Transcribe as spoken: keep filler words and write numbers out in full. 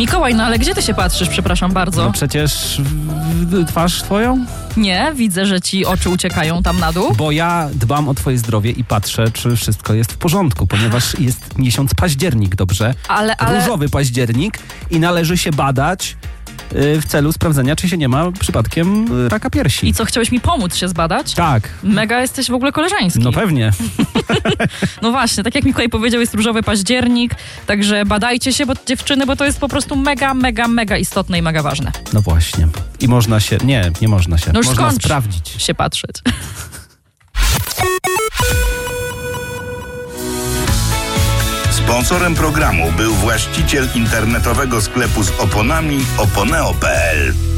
Mikołaj, no ale gdzie ty się patrzysz, przepraszam bardzo? No przecież w twarz twoją? Nie, widzę, że ci oczy uciekają tam na dół. Bo ja dbam o twoje zdrowie i patrzę, czy wszystko jest w porządku, ponieważ jest miesiąc październik, dobrze? Ale, ale... Różowy październik i należy się badać y, w celu sprawdzenia, czy się nie ma przypadkiem y, raka piersi. I co, chciałeś mi pomóc się zbadać? Tak. Mega jesteś w ogóle koleżeński. No pewnie. No właśnie, tak jak Mikołaj powiedział, jest różowy październik, także badajcie się, bo dziewczyny, bo to jest po prostu mega, mega, mega istotne i mega ważne. No właśnie. I można się... Nie, nie można się. No już można skończ sprawdzić. się patrzeć. Sponsorem programu był właściciel internetowego sklepu z oponami oponeo kropka p l.